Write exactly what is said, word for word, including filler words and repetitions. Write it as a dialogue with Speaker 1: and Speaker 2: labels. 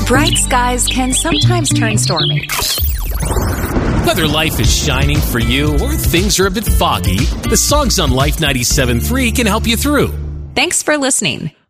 Speaker 1: Bright skies can sometimes turn stormy.
Speaker 2: Whether life is shining for you or things are a bit foggy, the songs on Life ninety-seven point three can help you through.
Speaker 1: Thanks for listening.